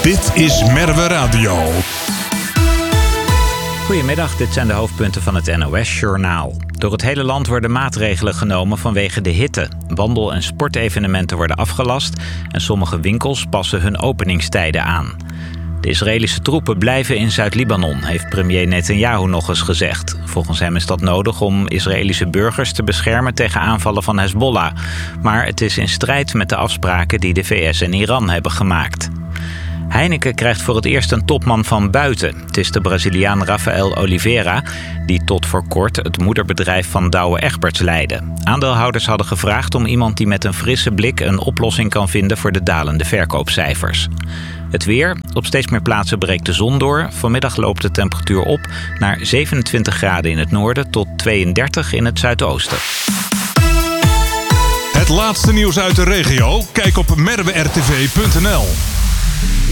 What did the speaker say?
Dit is Merwe Radio. Goedemiddag, dit zijn de hoofdpunten van het NOS-journaal. Door het hele land worden maatregelen genomen vanwege de hitte. Wandel- en sportevenementen worden afgelast en sommige winkels passen hun openingstijden aan. De Israëlische troepen blijven in Zuid-Libanon, heeft premier Netanyahu nog eens gezegd. Volgens hem is dat nodig om Israëlische burgers te beschermen tegen aanvallen van Hezbollah. Maar het is in strijd met de afspraken die de VS en Iran hebben gemaakt. Heineken krijgt voor het eerst een topman van buiten. Het is de Braziliaan Rafael Oliveira, die tot voor kort het moederbedrijf van Douwe Egberts leidde. Aandeelhouders hadden gevraagd om iemand die met een frisse blik een oplossing kan vinden voor de dalende verkoopcijfers. Het weer. Op steeds meer plaatsen breekt de zon door. Vanmiddag loopt de temperatuur op naar 27 graden in het noorden tot 32 in het zuidoosten. Het laatste nieuws uit de regio? Kijk op merwertv.nl.